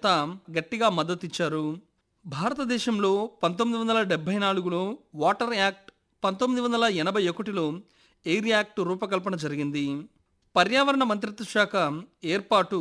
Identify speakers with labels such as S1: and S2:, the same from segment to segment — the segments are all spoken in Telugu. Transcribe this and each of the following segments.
S1: శాస్త్రవేత్త గట్టిగా మద్దతిచ్చారు. భారతదేశంలో 1974లో వాటర్ యాక్ట్, 1981లో ఎయిర్ యాక్ట్ రూపకల్పన జరిగింది. పర్యావరణ మంత్రిత్వ శాఖ ఏర్పాటు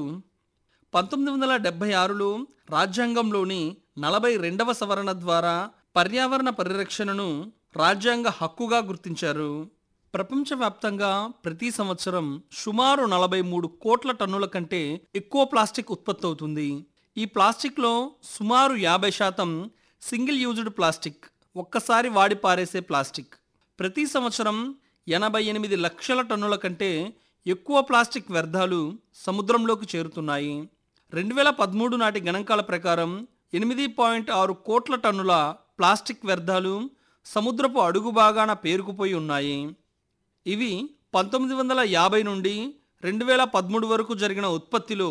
S1: 1976లో రాజ్యాంగంలోని 42వ సవరణ ద్వారా పర్యావరణ పరిరక్షణను రాజ్యాంగ హక్కుగా గుర్తించారు. ప్రపంచవ్యాప్తంగా ప్రతి సంవత్సరం సుమారు 43 కోట్ల టన్నుల కంటే ఎక్కువ ప్లాస్టిక్ ఉత్పత్తి అవుతుంది. ఈ ప్లాస్టిక్లో సుమారు 50% సింగిల్ యూజ్డ్ ప్లాస్టిక్, ఒక్కసారి వాడి పారేసే ప్లాస్టిక్. ప్రతి సంవత్సరం 88 లక్షల టన్నుల కంటే ఎక్కువ ప్లాస్టిక్ వ్యర్థాలు సముద్రంలోకి చేరుతున్నాయి. 2013 నాటి గణాంకాల ప్రకారం 8.6 కోట్ల టన్నుల ప్లాస్టిక్ వ్యర్థాలు సముద్రపు అడుగు భాగాన పేరుకుపోయి ఉన్నాయి. ఇవి 1950 నుండి 2013 వరకు జరిగిన ఉత్పత్తిలో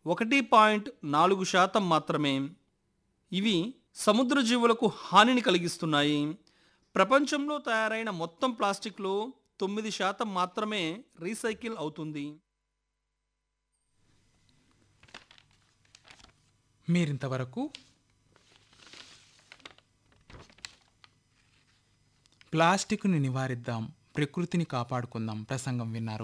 S1: 1.4% మాత్రమే. ఇవి సముద్ర జీవులకు హానిని కలిగిస్తున్నాయి. ప్రపంచంలో తయారైన మొత్తం ప్లాస్టిక్లో 9% మాత్రమే రీసైకిల్ అవుతుంది.
S2: మీరింతవరకు ప్లాస్టిక్ను నివారిద్దాం, ప్రకృతిని కాపాడుకుందాం ప్రసంగం విన్నారు.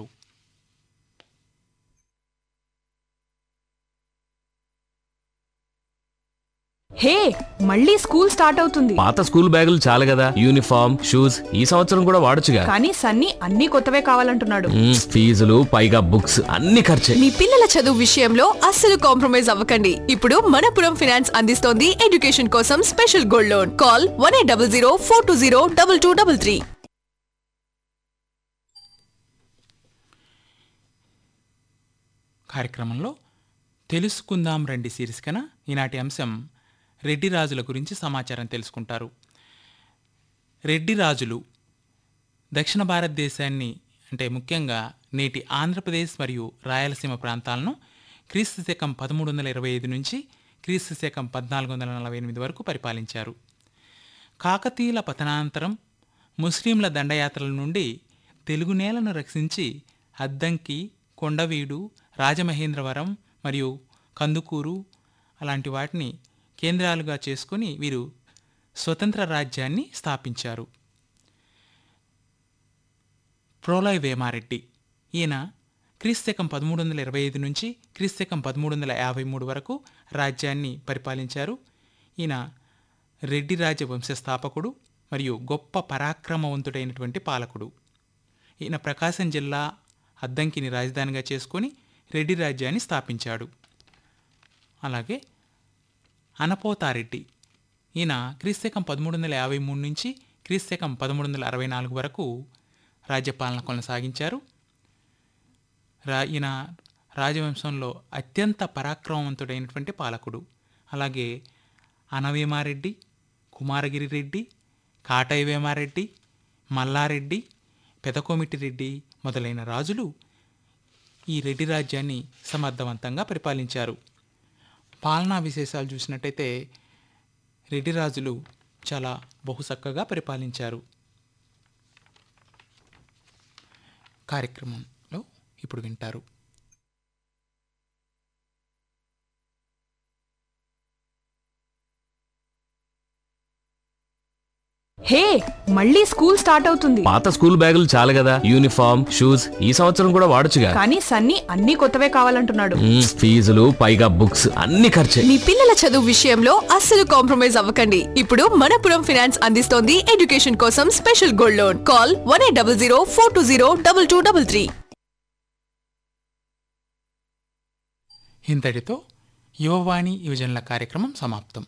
S3: హే, మళ్ళీ స్కూల్ స్టార్ట్ అవుతుంది.
S4: పాత స్కూల్ బ్యాగులు చాలు కదా, యూనిఫామ్, షూస్ ఈ సంవత్సరం కూడా వాడొచ్చుగా.
S3: కానీ సన్నీ అన్ని కొత్తవే కావాలంటున్నాడు.
S4: ఫీజులు పైగా బుక్స్ అన్ని ఖర్చే.
S5: మీ పిల్లల చదువు విషయంలో అస్సలు కాంప్రమైజ్ అవ్వకండి. ఇప్పుడు మనపురం ఫైనాన్స్ అందిస్తోంది ఎడ్యుకేషన్ కోసం స్పెషల్ గోల్డ్ లోన్. కాల్ 1800 420 2233.
S2: కార్యక్రమంలో తెలుసుకుందాం రండి శీర్షికన ఈనాటి అంశం రెడ్డి రాజుల గురించి సమాచారం తెలుసుకుంటారు. రెడ్డి రాజులు దక్షిణ భారతదేశాన్ని, అంటే ముఖ్యంగా నేటి ఆంధ్రప్రదేశ్ మరియు రాయలసీమ ప్రాంతాలను క్రీస్తు శకం 1325 నుంచి క్రీస్తు శకం 1448 వరకు పరిపాలించారు. కాకతీయుల పతనానంతరం ముస్లింల దండయాత్రల నుండి తెలుగు నేలను రక్షించి అద్దంకి, కొండవీడు, రాజమహేంద్రవరం మరియు కందుకూరు అలాంటి వాటిని కేంద్రాలుగా చేసుకుని వీరు స్వతంత్ర రాజ్యాన్ని స్థాపించారు. ప్రోలయ వేమారెడ్డి, ఈయన క్రీస్తకం 1325 నుంచి క్రీస్తకం 1353 వరకు రాజ్యాన్ని పరిపాలించారు. ఈయన రెడ్డి రాజ్య వంశస్థాపకుడు మరియు గొప్ప పరాక్రమవంతుడైనటువంటి పాలకుడు. ఈయన ప్రకాశం జిల్లా అద్దంకిని రాజధానిగా చేసుకొని రెడ్డి రాజ్యాన్ని స్థాపించాడు. అలాగే అనపోతారెడ్డి, ఈయన క్రీస్తకం 1353 నుంచి క్రీస్తకం 1364 వరకు రాజ్యపాలన కొనసాగించారు. ఈయన రాజవంశంలో అత్యంత పరాక్రమవంతుడైనటువంటి పాలకుడు. అలాగే అనవేమారెడ్డి, కుమారగిరి రెడ్డి, కాటయ్య వేమారెడ్డి, మల్లారెడ్డి, పెదకోమిటి రెడ్డి మొదలైన రాజులు ఈ రెడ్డి రాజ్యాన్ని సమర్థవంతంగా పరిపాలించారు. పాలనా విశేషాలు చూసినట్టయితే రెడ్డి రాజులు చాలా బహుచక్కగా పరిపాలించారు. కార్యక్రమంలో ఇప్పుడు వింటారు.
S3: హే, మళ్ళీ స్కూల్ స్టార్ట్ అవుతుంది.
S4: పాత స్కూల్ బ్యాగులు చాలు కదా, యూనిఫామ్, షూస్ ఈ సంవత్సరం కూడా వాడొచ్చుగా.
S3: కానీ సన్నీ అన్ని కొత్తవే కావాలంటున్నాడు.
S4: ఫీజులు పైగా బుక్స్ అన్ని ఖర్చే.
S5: మీ పిల్లల చదువు విషయంలో అస్సలు కాంప్రమైజ్ అవ్వకండి. ఇప్పుడు మనపురం ఫైనాన్స్ అందిస్తోంది ఎడ్యుకేషన్ కోసం స్పెషల్ గోల్డ్ లోన్. కాల్ 1800 420 2233.
S2: ఇంతటితో యువవాణి యువజనుల కార్యక్రమం సమాప్తం.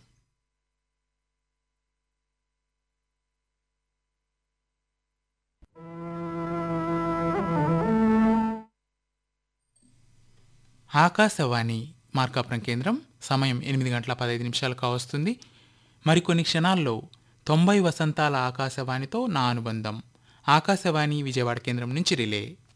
S2: ఆకాశవాణి మార్కాపురం కేంద్రం, సమయం 8:15 కావస్తుంది. మరికొన్ని క్షణాల్లో 90 వసంతాల ఆకాశవాణితో నా అనుబంధం ఆకాశవాణి విజయవాడ కేంద్రం నుంచి రిలే.